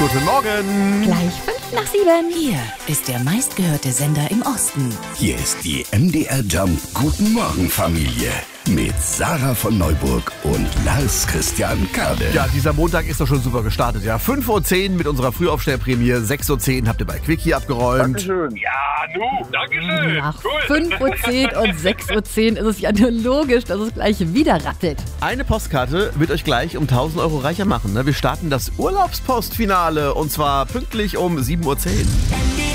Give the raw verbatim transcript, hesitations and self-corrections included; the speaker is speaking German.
Guten Morgen. Gleich fünf nach sieben. Hier ist der meistgehörte Sender im Osten. Hier ist die M D R Jump Guten Morgen Familie mit Sarah von Neuburg und Lars Christian Kade. Ja, dieser Montag ist doch schon super gestartet. Ja, fünf Uhr zehn mit unserer Frühaufstellprämie. sechs Uhr zehn habt ihr bei Quickie abgeräumt. Dankeschön. Ja, nu, Dankeschön. Nach Cool. fünf Uhr zehn und sechs Uhr zehn ist es ja nur logisch, dass es gleich wieder rappelt. Eine Postkarte wird euch gleich um tausend Euro reicher machen. Ne? Wir starten das Urlaubspostfinale und zwar pünktlich um sieben Uhr zehn.